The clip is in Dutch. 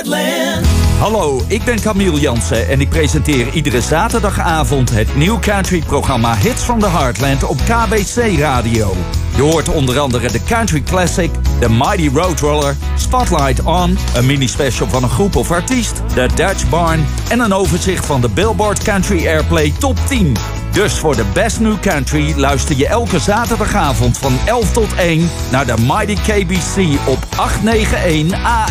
Heartland. Hallo, ik ben Camille Jansen en ik presenteer iedere zaterdagavond het New Country-programma Hits from the Heartland op KBC Radio. Je hoort onder andere de Country Classic, de Mighty Roadrunner, Spotlight On, een mini-special van een groep of artiest, de Dutch Barn en een overzicht van de Billboard Country Airplay Top 10. Dus voor de Best New Country luister je elke zaterdagavond van 11 tot 1 naar de Mighty KBC op 891 AM.